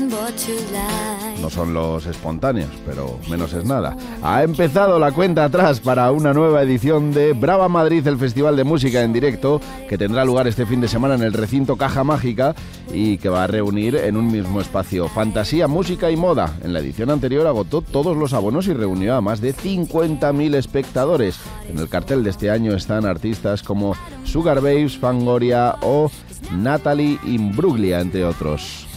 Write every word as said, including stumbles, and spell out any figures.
No son los espontáneos, pero menos es nada. Ha empezado la cuenta atrás para una nueva edición de Brava Madrid, el festival de música en directo que tendrá lugar este fin de semana en el recinto Caja Mágica y que va a reunir en un mismo espacio fantasía, música y moda. En la edición anterior agotó todos los abonos y reunió a más de cincuenta mil espectadores. En el cartel de este año están artistas como Sugar Babes, Fangoria o Natalie Imbruglia, entre otros.